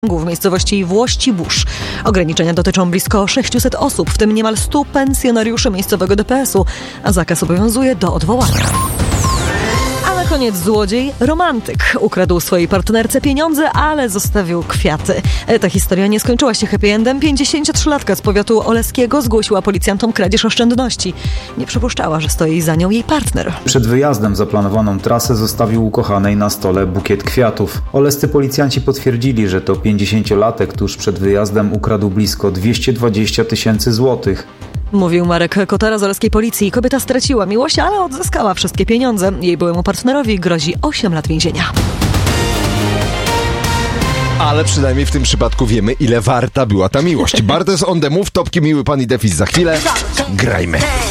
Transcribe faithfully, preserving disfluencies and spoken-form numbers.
w miejscowości Włościbusz. Ograniczenia dotyczą blisko sześciuset osób, w tym niemal stu pensjonariuszy miejscowego D P S-u, a zakaz obowiązuje do odwołania. A na koniec złodziej, romantyk. Ukradł swojej partnerce pieniądze, ale zostawił kwiaty. Ta historia nie skończyła się happy endem. pięćdziesięciotrzylatka z powiatu oleskiego zgłosiła policjantom kradzież oszczędności. Nie przypuszczała, że stoi za nią jej partner. Przed wyjazdem zaplanowaną trasę zostawił ukochanej na stole bukiet kwiatów. Olescy policjanci potwierdzili, że to pięćdziesięciolatek tuż przed wyjazdem ukradł blisko dwieście dwadzieścia tysięcy złotych. Mówił Marek Kotara z oleskiej policji. Kobieta straciła miłość, ale odzyskała wszystkie pieniądze. Jej byłemu partnerowi grozi osiem lat więzienia. Ale przynajmniej w tym przypadku wiemy, ile warta była ta miłość. Bartes on the move, topki miły pan i defis za chwilę. Grajmy.